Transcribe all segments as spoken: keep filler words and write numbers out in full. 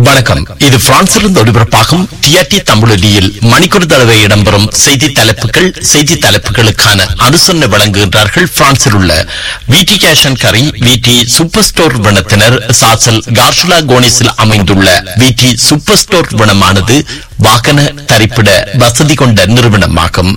வணக்கம். இது பிரான்சிலிருந்து ஒளிபரப்பாகும் டிஆர்டி தமிழொலியில் மணிக்கூர் தடவை இடம்பெறும் செய்தி தலைப்புகள். செய்தி தலைப்புகளுக்கான அனுசரணை வழங்குகின்றார்கள் பிரான்சில் உள்ள விடி கேஷ் அண்ட் கரி விடி சூப்பர் ஸ்டோர் வனத்தினர். சாசல் கார்ஷுலா கோனிஸில் அமைந்துள்ள விடி சூப்பர் ஸ்டோர் வனமானது வாகன தரிப்பிட வசதி கொண்ட நிறுவனமாகும்.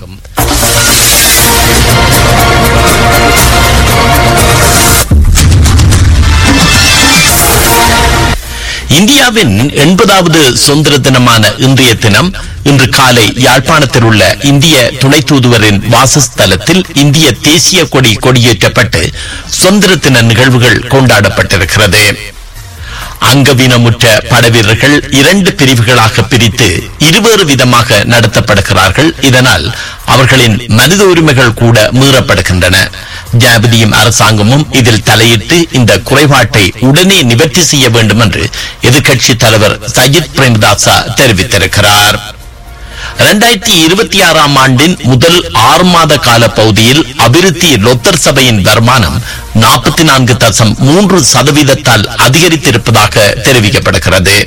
இந்தியாவின் எண்பதாவது சுதந்திர தினமான இன்றைய தினம் இன்று காலை யாழ்ப்பாணத்தில் உள்ள இந்திய துணை தூதுவரின் வாசஸ்தலத்தில் இந்திய தேசிய கொடி கொடியேற்றப்பட்டு சுதந்திர தின நிகழ்வுகள் கொண்டாடப்பட்டிருக்கிறது. அங்கவீனமுற்ற படைவீரர்கள் இரண்டு பிரிவுகளாக பிரித்து இருவேறு விதமாக நடத்தப்படுகிறார்கள். இதனால் அவர்களின் மனித உரிமைகள் கூட மீறப்படுகின்றன. ஜனாதிபதியும் அரசாங்கமும் இதில் தலையிட்டு இந்த குறைபாட்டை உடனே நிவர்த்தி செய்ய வேண்டும் என்று எதிர்க்கட்சி தலைவர் சஜித் பிரேமதாசா தெரிவித்திருக்கிறார். இரண்டாயிரத்தி இருபத்தி ஆறாம் ஆண்டின் முதல் ஆறு மாத கால பகுதியில் அபிவிருத்தி லொத்தர் சபையின் வருமானம் நாற்பத்தி நான்கு தசம் மூன்று சதவீதத்தால் அதிகரித்திருப்பதாக தெரிவிக்கப்படுகிறது.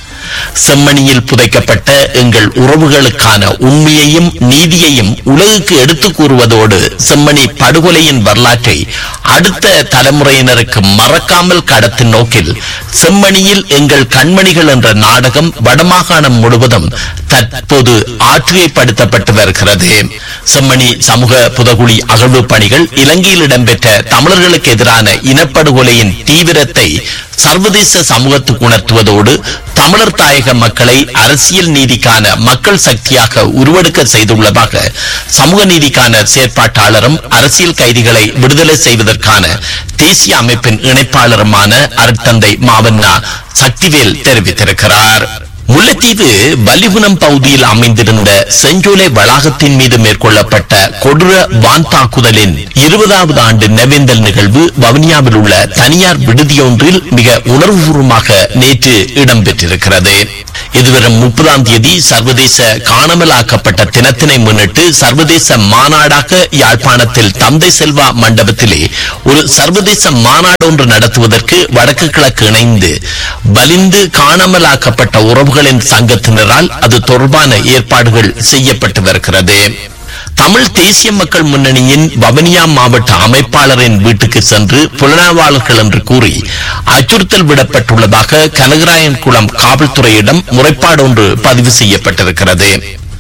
செம்மணியில் புதைக்கப்பட்ட எங்கள் உறவுகளுக்கான உண்மையையும் நீதியையும் உலகுக்கு எடுத்துக் கூறுவதோடு செம்மணி படுகொலையின் வரலாற்றை அடுத்த தலைமுறையினருக்கு மறக்காமல் கடத்தும் நோக்கில் செம்மணியில் எங்கள் கண்மணிகள் என்ற நாடகம் வடமாகாணம் முழுவதும் தற்போது ஆற்றுகைப்படுத்தப்பட்டு வருகிறது. செம்மணி சமூக புதகுழி அகழ்வு பணிகள் இலங்கையில் இடம்பெற்ற தமிழர்களுக்கு எதிரான இனப்படுகொலையின் தீவிரத்தை சர்வதேச சமூகத்துக்கு உணர்த்துவதோடு தமிழர் தாயக மக்களை அரசியல் நீதிக்கான மக்கள் சக்தியாக உருவெடுக்க செய்துள்ளதாக சமூக நீதிக்கான செயற்பாட்டாளரும் அரசியல் கைதிகளை விடுதலை செய்வதற்கான தேசிய அமைப்பின் இணைப்பாளருமான அருட்தந்தை மாவண்ணா சக்திவேல் தெரிவித்திருக்கிறார். முல்லைத்தீவு வல்லிகுணம் பகுதியில் அமைந்திருந்த செஞ்சோலை வளாகத்தின் மீது மேற்கொள்ளப்பட்ட கொடூர வான் தாக்குதலின் இருபதாவது ஆண்டு நினைவேந்தல் நிகழ்வு வவுனியாவில் உள்ள தனியார் விடுதியொன்றில் மிக உணர்வுபூர்வமாக நேற்று இடம்பெற்றிருக்கிறது. இதுவரும் முப்பதாம் தேதி சர்வதேச காணாமலாக்கப்பட்ட தினத்தினை முன்னிட்டு சர்வதேச மாநாடாக யாழ்ப்பாணத்தில் தந்தை செல்வா மண்டபத்திலே ஒரு சர்வதேச மாநாடு ஒன்று நடத்துவதற்கு வடக்கு கிழக்கு இணைந்து வலிந்து காணாமலாக்கப்பட்ட உறவுகளின் சங்கத்தினரால் அது தொடர்பான ஏற்பாடுகள் செய்யப்பட்டு வருகிறது. தமிழ் தேசிய மக்கள் முன்னணியின் வவுனியா மாவட்ட அமைப்பாளரின் வீட்டுக்கு சென்று புலனாய்வாளர்கள் என்று கூறி அச்சுறுத்தல் விடப்பட்டுள்ளதாக கனகராயன் குளம் காவல்துறையிடம் முறைப்பாடு ஒன்று பதிவு செய்யப்பட்டிருக்கிறது.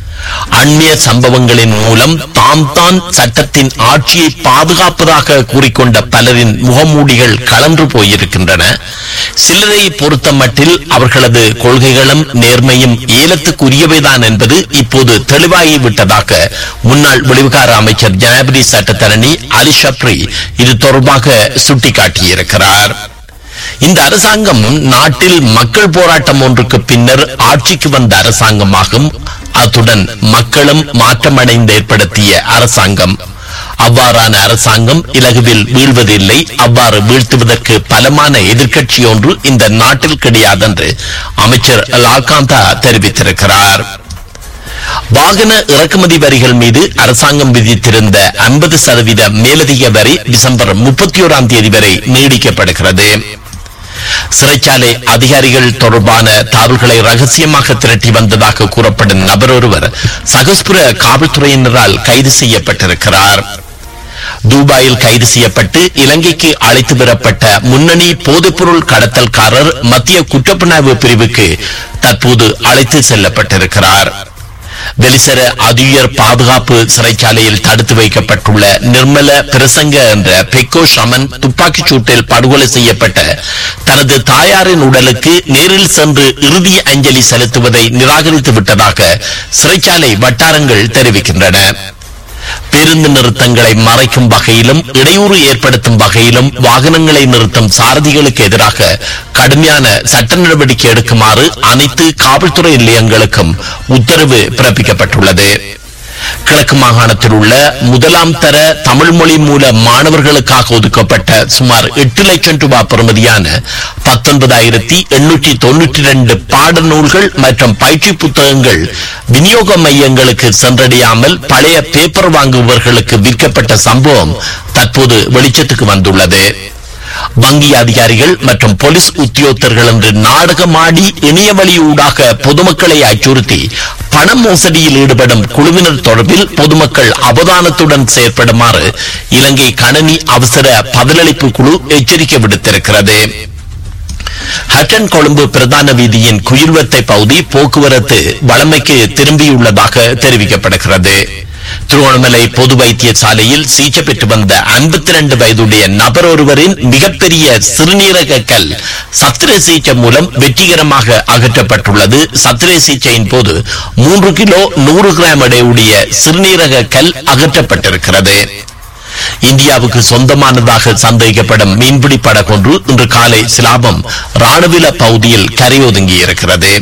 அந்நிய சம்பவங்களின் மூலம் தாம் தான் சட்டத்தின் ஆட்சியை பாதுகாப்பதாக கூறிக்கொண்ட பலரின் முகமூடிகள் கலன்று போயிருக்கின்றன. சிலரை பொறுத்த மட்டில் அவர்களது கொள்கைகளும் நேர்மையும் ஏலத்துக்குரியவைதான் என்பது இப்போது தெளிவாகிவிட்டதாக முன்னாள் வெளிவிகார அமைச்சர் ஜனாதிபதி சட்டத்தரணி அலி ஷப்ரி இது தொடர்பாக சுட்டிக்காட்டியிருக்கிறார். இந்த அரசாங்கம் நாட்டில் மக்கள் போராட்டம் ஒன்றுக்கு பின்னர் ஆட்சிக்கு வந்த அரசாங்கமாகும். அத்துடன் மக்களும் மாற்றமடைந்து ஏற்படுத்திய அரசாங்கம். அவ்வாறான அரசாங்கம் இலகுவில் வீழ்வதில்லை. அவ்வாறு வீழ்த்துவதற்கு பலமான எதிர்க்கட்சி ஒன்று இந்த நாட்டில் கிடையாது என்று அமைச்சர் லால்காந்தா தெரிவித்திருக்கிறார். வாகன இறக்குமதி வரிகள் மீது அரசாங்கம் விதித்திருந்த ஐம்பது சதவீத மேலதிக வரி டிசம்பர் முப்பத்தி ஓராம் தேதி வரை நீடிக்கப்படுகிறது. சிறைச்சாலை அதிகாரிகள் தொடர்பான தகவல்களை ரகசியமாக திரட்டி வந்ததாக கூறப்படும் நபர் ஒருவர் சகஸ்புர காவல்துறையினரால் கைது செய்யப்பட்டிருக்கிறார். துபாயில் கைது செய்யப்பட்டு இலங்கைக்கு அழைத்து வரப்பட்ட முன்னணி போதைப்பொருள் கடத்தல்காரர் மத்திய குற்றப்புலனாய்வு பிரிவுக்கு தற்போது அழைத்து செல்லப்பட்டிருக்கிறார். வெளிசர அதியுயர் பாதுகாப்பு சிறைச்சாலையில் தடுத்து வைக்கப்பட்டுள்ள நிர்மல பிரசங்க என்ற பெக்கோ ஷமன் துப்பாக்கிச் சூட்டில் படுகொலை செய்யப்பட்ட தனது தாயாரின் உடலுக்கு நேரில் சென்று இறுதி அஞ்சலி செலுத்துவதை நிராகரித்து விட்டதாக சிறைச்சாலை வட்டாரங்கள் தெரிவிக்கின்றன. பேருந்து நிறுத்தங்களை மறைக்கும் வகையிலும் இடையூறு ஏற்படுத்தும் வகையிலும் வாகனங்களை நிறுத்தும் சாரதிகளுக்கு எதிராக கடுமையான சட்ட நடவடிக்கை எடுக்குமாறு அனைத்து காவல்துறை நிலையங்களுக்கும் உத்தரவு பிறப்பிக்கப்பட்டுள்ளது. கிழக்கு மாகாணத்தில் உள்ள முதலாம் தர தமிழ் மொழி மூல மாணவர்களுக்காக ஒதுக்கப்பட்ட சுமார் எட்டு லட்சம் ரூபாய் பெறுமதியான பத்தொன்பதாயிரத்தி எண்ணூற்றி தொன்னூற்றி இரண்டு பாடநூல்கள் மற்றும் பயிற்சி புத்தகங்கள் விநியோக மையங்களுக்கு சென்றடையாமல் பழைய பேப்பர் வாங்குபவர்களுக்கு விற்கப்பட்ட சம்பவம் தற்போது வெளிச்சத்துக்கு வந்துள்ளது. வங்கி அதிகாரிகள் மற்றும் போலீஸ் உத்தியோகத்தர்கள் என்று நாடகமாடி இணையவழி ஊடாக பொதுமக்களை அச்சுறுத்தி பண மோசடியில் ஈடுபடும் குழுவினர் தொடர்பில் பொதுமக்கள் அவதானத்துடன் செயற்படுமாறு இலங்கை கணனி அவசர பதிலளிப்பு குழு எச்சரிக்கை விடுத்திருக்கிறது. ஹட்டன் கொழும்பு பிரதான வீதியின் குயிர்வத்தை பகுதி போக்குவரத்து வளமைக்கு திரும்பியுள்ளதாக தெரிவிக்கப்படுகிறது. திருவண்ணாமலை பொது வைத்தியசாலையில் சிகிச்சை பெற்று வந்த ஐம்பத்தி இரண்டு வயதுடைய நபர் ஒருவரின் மிகப்பெரிய சிறுநீரக கல் சத்திர சிகிச்சை மூலம் வெற்றிகரமாக அகற்றப்பட்டுள்ளது. சத்திர சிகிச்சையின் போது மூன்று கிலோ நூறு கிராம் எடையுடைய சிறுநீரக கல் அகற்றப்பட்டிருக்கிறது. இந்தியாவுக்கு சொந்தமானதாக சந்தேகிக்கப்படும் மீன்பிடி படகொன்று இன்று காலை சிலாபம் ராணுவில பகுதியில் கரையொதுங்கியிருக்கிறது.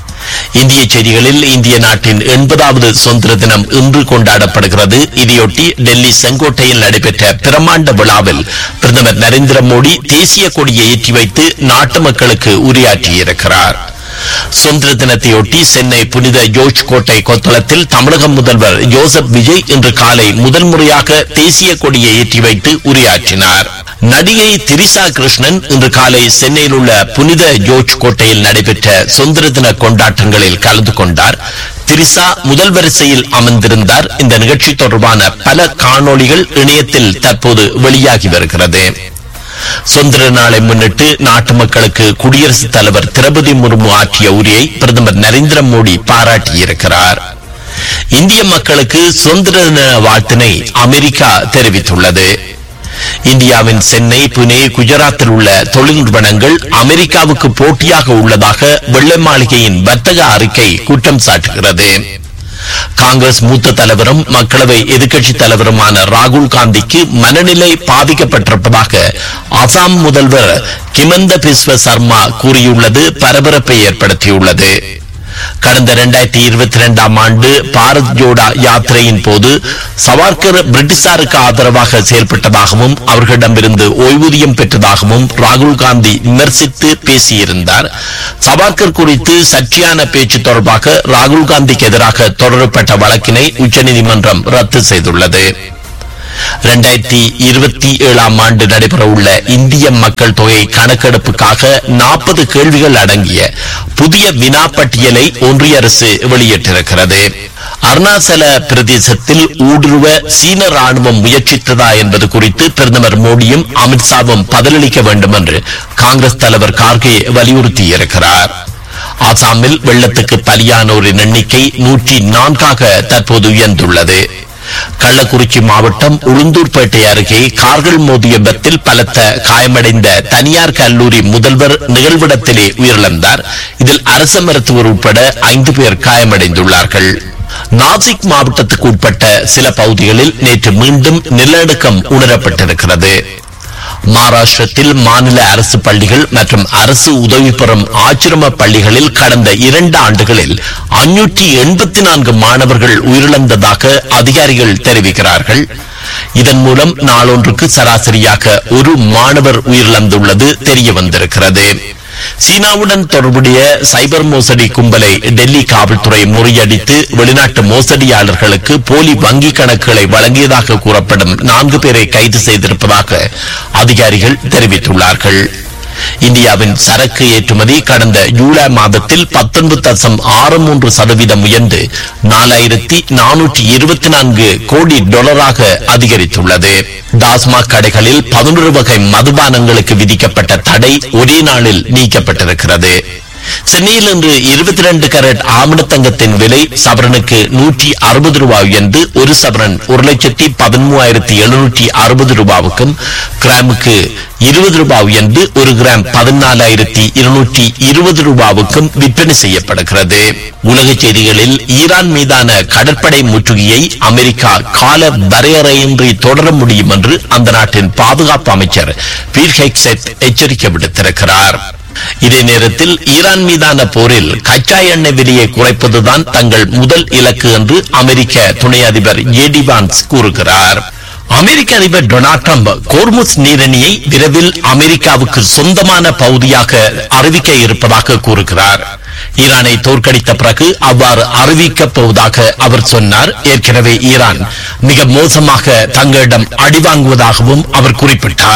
இந்திய செய்திகளில் இந்திய நாட்டின் எண்பதாவது சுதந்திர தினம் இன்று கொண்டாடப்படுகிறது. இதையொட்டி டெல்லி செங்கோட்டையில் நடைபெற்ற பிரமாண்ட விழாவில் பிரதமர் நரேந்திர மோடி தேசிய கொடியை ஏற்றி வைத்து நாட்டு மக்களுக்கு உரையாற்றியிருக்கிறார். சுதந்திர தினத்தையொட்டி சென்னை புனித ஜோர்ஜ் கோட்டை கொத்தளத்தில் தமிழக முதல்வர் ஜோசப் விஜய் இன்று காலை முதல் முறையாக தேசிய கொடியை ஏற்றி வைத்து உரையாற்றினார். நடிகை திரிசா கிருஷ்ணன் இன்று காலை சென்னையில் உள்ள புனித ஜோர்ஜ் கோட்டையில் நடைபெற்ற சுதந்திர தின கொண்டாட்டங்களில் கலந்து கொண்டார். திரிசா முதல் வரிசையில் அமர்ந்திருந்தார். இந்த நிகழ்ச்சி தொடர்பான பல காணொளிகள் இணையத்தில் தற்போது வெளியாகி வருகிறது. சுதந்திர நாளை முன்னிட்டு நாட்டு மக்களுக்கு குடியரசுத் தலைவர் திரௌபதி முர்மு ஆற்றிய உரையை பிரதமர் நரேந்திர மோடி பாராட்டியிருக்கிறார். இந்திய மக்களுக்கு சுதந்திர தின வாழ்த்தினை அமெரிக்கா தெரிவித்துள்ளது. இந்தியாவின் சென்னை, புனே, குஜராத்தில் உள்ள தொழில் நிறுவனங்கள் அமெரிக்காவுக்கு போட்டியாக உள்ளதாக வெள்ளை மாளிகையின் வர்த்தக அறிக்கை குற்றம் சாட்டுகிறது. காங்கிரஸ் மூத்த தலைவரும் மக்களவை எதிர்க்கட்சி தலைவருமான ராகுல் காந்திக்கு மனநிலை பாதிக்கப்பட்டிருப்பதாக அசாம் முதல்வர் கிமந்த பிஸ்வ சர்மா கூறியுள்ளது பரபரப்பை ஏற்படுத்தியுள்ளது. கடந்த இரண்டாயிரத்தி இருபத்தி இரண்டாம் ஆண்டு பாரத் ஜோடா யாத்திரையின் போது சவார்கர் பிரிட்டிஷாருக்கு ஆதரவாக செயல்பட்டதாகவும் அவர்களிடமிருந்து ஓய்வூதியம் பெற்றதாகவும் ராகுல் காந்தி விமர்சித்து பேசியிருந்தார். சவார்கர் குறித்து சர்ச்சையான பேச்சு தொடர்பாக ராகுல் காந்திக்கு எதிராக தொடரப்பட்ட வழக்கினை உச்சநீதிமன்றம் ரத்து செய்துள்ளது. இரண்டாயிரத்தி இருபத்தி ஏழாம் ஆண்டு நடைபெறவுள்ள இந்திய மக்கள் தொகை கணக்கெடுப்புக்காக நாற்பது கேள்விகள் அடங்கிய புதிய வினா பட்டியலை ஒன்றிய அரசு வெளியிட்டிருக்கிறது. அருணாச்சல பிரதேசத்தில் ஊடுருவ சீன ராணுவம் முயற்சித்ததா என்பது குறித்து பிரதமர் மோடியும் அமித்ஷாவும் பதிலளிக்க வேண்டும் என்று காங்கிரஸ் தலைவர் கார்கே வலியுறுத்தியிருக்கிறார். ஆசாமில் வெள்ளத்துக்கு பலியானோரின் எண்ணிக்கை நூற்றி நான்காக தற்போது உயர்ந்துள்ளது. கள்ளக்குறிச்சி மாவட்டம் உளுந்தூர்பேட்டை அருகே கார்கள் மோதிய விபத்தில் பலத்த காயமடைந்த தனியார் கல்லூரி முதல்வர் நிகழ்விடத்திலே உயிரிழந்தார். இதில் அரசு மருத்துவர் உட்பட ஐந்து பேர் காயமடைந்துள்ளார்கள். நாசிக் மாவட்டத்துக்கு உட்பட்ட சில பகுதிகளில் நேற்று மீண்டும் நிலநடுக்கம் உணரப்பட்டிருக்கிறது. மகாராஷ்டிரத்தில் மாநில அரசு பள்ளிகள் மற்றும் அரசு உதவி பெறும் ஆசிரம பள்ளிகளில் கடந்த இரண்டு ஆண்டுகளில் ஐநூற்றி எண்பத்தி நான்கு மாணவர்கள் உயிரிழந்ததாக அதிகாரிகள் தெரிவிக்கிறார்கள். இதன் மூலம் நாளொன்றுக்கு சராசரியாக ஒரு மாணவர் உயிரிழந்துள்ளது தெரிய வந்திருக்கிறது. சீனாவுடன் தொடர்புடைய சைபர் மோசடி கும்பலை டெல்லி காவல்துறை முறியடித்து வெளிநாட்டு மோசடியாளர்களுக்கு போலி வங்கி கணக்குகளை வழங்கியதாக கூறப்படும் நான்கு பேரை கைது செய்திருப்பதாக அதிகாரிகள் தெரிவித்துள்ளார்கள். இந்தியாவின் சரக்கு ஏற்றுமதி கடந்த ஜூலை மாதத்தில் பத்தொன்பது தசம் ஆறு மூன்று சதவீதம் உயர்ந்து நாலாயிரத்தி நானூற்றி இருபத்தி நான்கு கோடி டாலராக அதிகரித்துள்ளது. டாஸ்மாக் கடைகளில் பதினொரு வகை மதுபானங்களுக்கு விதிக்கப்பட்ட தடை ஒரே நாளில் நீக்கப்பட்டிருக்கிறது. சென்னையில் இன்று இருபத்தி இரண்டு கேரட் ஆமணத்தங்கத்தின் விலை சவரனுக்கு நூற்றி அறுபது ரூபாய் என்று ஒரு சவரன் ஒரு லட்சத்தி பதிமூவாயிரத்தி எழுநூற்றி அறுபது ரூபாவுக்கும் கிராமுக்கு இருபது ரூபாய் என்று ஒரு கிராம் பதினாலாயிரத்தி இருநூற்றி இருபது ரூபாவுக்கும் விற்பனை செய்யப்படுகிறது. உலக செய்திகளில் ஈரான் மீதான கடற்படை முற்றுகையை அமெரிக்கா கால வரையறையின்றி தொடர முடியும் என்று அந்த நாட்டின் பாதுகாப்பு அமைச்சர் பீட் ஹெக்ஸெட் எச்சரிக்கை விடுத்திருக்கிறார். இதே நேரத்தில் ஈரான் மீதான போரில் கச்சா எண்ணெய் விலையை குறைப்பதுதான் தங்கள் முதல் இலக்கு என்று அமெரிக்க துணை அதிபர் ஜே டி வான்ஸ் கூறுகிறார். அமெரிக்க அதிபர் டொனால்ட் ட்ரம்ப் கோர்முஸ் நீரிணையை விரைவில் அமெரிக்காவுக்கு சொந்தமான பகுதியாக அறிவிக்க இருப்பதாக கூறுகிறார். ஈரானை தோற்கடித்த பிறகு அவ்வாறு அறிவிக்கப் போவதாக அவர் சொன்னார். ஏற்கனவே ஈரான் மிக மோசமாக தங்களிடம் அடிவாங்குவதாகவும் அவர் குறிப்பிட்டார்.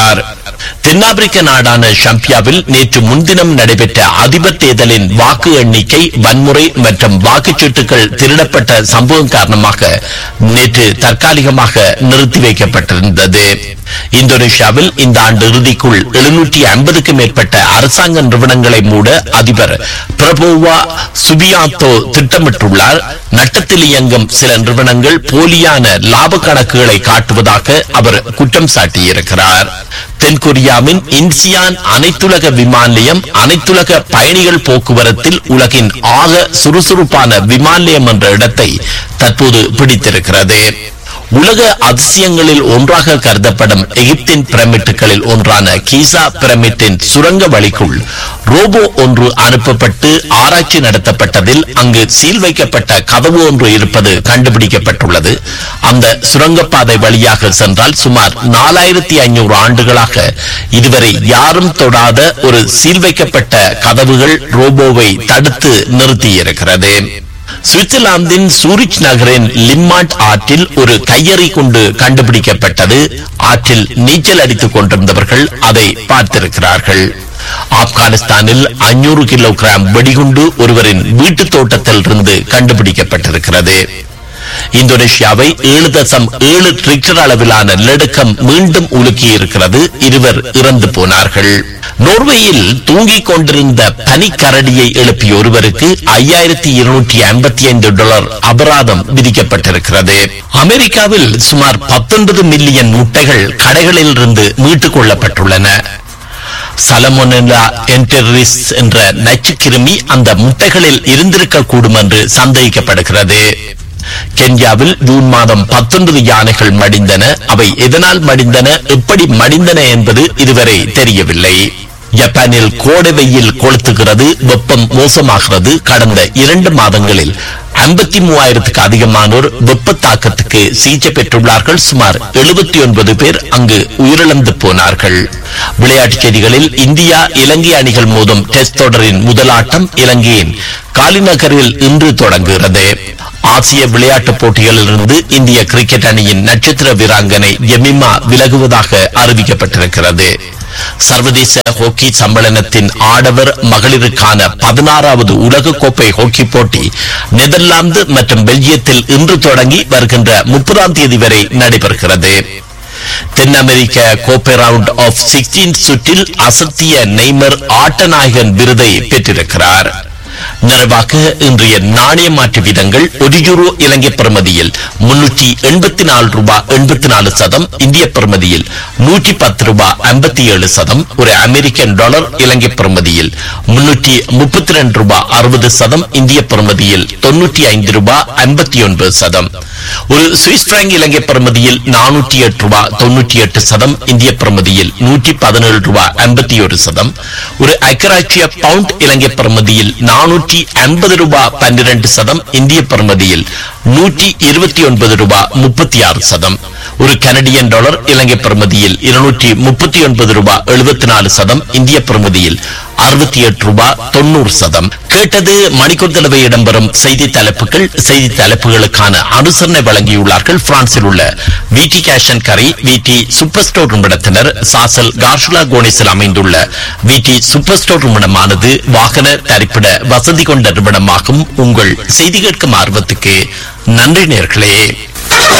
தென்னாப்பிரிக்க நாடான ஷம்பியாவில் நேற்று முன்தினம் நடைபெற்ற அதிபர் தேர்தலின் வாக்கு எண்ணிக்கை வன்முறை மற்றும் வாக்குச்சீட்டுகள் திருடப்பட்ட சம்பவம் காரணமாக நேற்று தற்காலிகமாக நிறுத்தி வைக்கப்பட்டிருந்தது. இந்தோனேஷியாவில் இந்த ஆண்டு இறுதிக்குள் எழுநூற்றி ஐம்பதுக்கும் மேற்பட்ட அரசாங்க நிறுவனங்களை மூட அதிபர் பிரபோவா சுபியாந்தோ திட்டமிட்டுள்ளார். நட்டத்தில் இயங்கும் சில நிறுவனங்கள் போலியான லாப கணக்குகளை காட்டுவதாக அவர் குற்றம் சாட்டியிருக்கிறார். தென்கொரியாவின் இன்சியான் அனைத்துலக விமான நிலையம் அனைத்துலக பயணிகள் போக்குவரத்தில் உலகின் ஆக சுறுசுறுப்பான விமான நிலையம் என்ற இடத்தை தற்போது பிடித்திருக்கிறது. உலக அதிசயங்களில் ஒன்றாக கருதப்படும் எகிப்தின் பிரமிட்டுகளில் ஒன்றான கீசா பிரமிட்டின் சுரங்க வழிக்குள் ரோபோ ஒன்று அனுப்பப்பட்டு ஆராய்ச்சி நடத்தப்பட்டதில் அங்கு சீல் வைக்கப்பட்ட கதவு ஒன்று இருப்பது கண்டுபிடிக்கப்பட்டுள்ளது. அந்த சுரங்கப்பாதை வழியாக சென்றால் சுமார் நாலாயிரத்தி ஐநூறு ஆண்டுகளாக இதுவரை யாரும் தொடாத ஒரு சீல் வைக்கப்பட்ட கதவுகள் ரோபோவை தடுத்து நிறுத்தியிருக்கிறது. சுவிட்சர்லாந்தின் சூரிச் நகரின் லிம்மாட் ஆற்றில் ஒரு கையறை கொண்டு கண்டுபிடிக்கப்பட்டது. ஆற்றில் நீச்சல் அடித்துக் கொண்டிருந்தவர்கள் அதை பார்த்திருக்கிறார்கள். ஆப்கானிஸ்தானில் ஐநூறு கிலோகிராம் வெடிகுண்டு ஒருவரின் வீட்டு தோட்டத்தில் இருந்து கண்டுபிடிக்கப்பட்டிருக்கிறது. இந்தோனேஷியாவை ஏழு தசம் ஏழு ரிக்டர் அளவிலான நிலநடுக்கம் மீண்டும் உலுக்கி இருக்கிறது. இருவர் இறந்து போனார்கள். நோர்வேயில் தூங்கிக் கொண்டிருந்த பனிக்கரடியை எழுப்பிய ஒருவருக்கு ஐயாயிரத்தி இருநூற்றி ஐம்பத்தி ஐந்து டாலர் அபராதம் விதிக்கப்பட்டிருக்கிறது. அமெரிக்காவில் சுமார் பத்தொன்பது மில்லியன் முட்டைகள் கடைகளில் இருந்து மீட்டுக் கொள்ளப்பட்டுள்ளன. சலமோனெல்லா என்டெரிஸ் என்ற நச்சுக்கிருமி அந்த முட்டைகளில் இருந்திருக்கக்கூடும் என்று சந்தேகிக்கப்படுகிறது. கென்யாவில் ஜூன் மாதம் பத்தொன்பது யானைகள் மடிந்தன. அவை எதனால் மடிந்தன, எப்படி மடிந்தன என்பது இதுவரை தெரியவில்லை. ஜப்பானில் கோடை வெயில் கொளுத்துகிறது, வெப்பம் மோசமாகிறது. கடந்த இரண்டு மாதங்களில் ஐம்பத்தி மூவாயிரத்துக்கு அதிகமானோர் வெப்ப தாக்கத்துக்கு சிகிச்சை பெற்றுள்ளார்கள். சுமார் எழுபத்தி ஒன்பது பேர் அங்கு உயிரிழந்து போனார்கள். விளையாட்டுச் செய்திகளில் இந்தியா இலங்கை அணிகள் மோதும் டெஸ்ட் தொடரின் முதலாட்டம் இலங்கையின் காலிநகரில் இன்று தொடங்குகிறது. ஆசிய விளையாட்டுப் போட்டிகளிலிருந்து இந்திய கிரிக்கெட் அணியின் நட்சத்திர வீராங்கனை ஜெமிமா விலகுவதாக அறிவிக்கப்பட்டிருக்கிறது. சர்வதேச ஹாக்கி சம்மேளனத்தின் ஆடவர் மகளிருக்கான பதினாறாவது உலகக்கோப்பை ஹாக்கி போட்டி நெதர்லாந்து மற்றும் பெல்ஜியத்தில் இன்று தொடங்கி வருகின்ற முப்பதாம் தேதி வரை நடைபெறுகிறது. தென் அமெரிக்க கோப்பை ரவுண்ட் ஆஃப் சிக்ஸ்டீன் சுற்றில் அசத்திய நெய்மர் ஆட்டநாயகன் விருதை பெற்றிருக்கிறார். நிறைவாக இன்றைய நாணய மாற்று வீதங்கள். ஒரு யூரோ இலங்கை பிரமதியில் முன்னூற்றி எண்பத்தி நாலு ரூபாய் எண்பத்தி நாலு சதம், இந்திய பிரமதியில் நூற்றி பத்து ரூபாய் ஐம்பத்தி ஏழு சதம். ஒரு அமெரிக்கன் டாலர் இலங்கை பிரமதியில் முன்னூற்றி முப்பத்தி ரெண்டு ரூபாய் அறுபது சதம், இந்திய பிரமதியில் தொன்னூற்றி ஐந்து ரூபாய் ஐம்பத்தி ஒன்பது சதம். ஒரு சுவிஸ் பிராங்க் இலங்கை பிரமதியில் நானூற்றி எட்டு ரூபாய் தொன்னூற்றி எட்டு சதம், இந்திய பிரமதியில் நூற்றி பதினேழு ரூபாய் ஐம்பத்தி ஒரு சதம். ஒரு ஐக்கியராட்சிய பவுண்ட் இலங்கை பிரமதியில் நானூற்றி ஐம்பது ரூபாய் பன்னிரண்டு சதம், இந்திய பிரமதியில் நூற்றி இருபத்தி ஒன்பது ரூபாய் முப்பத்தி ஆறு சதம். ஒரு கனடியன் டாலர் இலங்கை பிரமதியில் இருநூற்றி முப்பத்தி ஒன்பது ரூபாய் எழுபத்தி நாலு சதம், இந்திய பிரமதியில் அறுபத்தி எட்டு ரூபாய் தொண்ணூறு சதம். கேட்டது மணிக்கூர் தடவை இடம்பெறும் செய்தி தலைப்புகள். செய்தி தலைப்புகளுக்கான அனுசரணை வழங்கியுள்ளார்கள் பிரான்சில் உள்ள விடி கேஷ் அண்ட் கரி, விடி சூப்பர் ஸ்டோர் நிறுவனத்தினர். சாசல் கார்ஷுலா கோனிஸில் அமைந்துள்ள விடி சூப்பர் ஸ்டோர் நிறுவனமானது வாகன தரிப்பிட வசதி கொண்ட நிறுவனமாகும். உங்கள் செய்தி கேட்கும் ஆர்வத்துக்கு நன்றி நேயர்களே.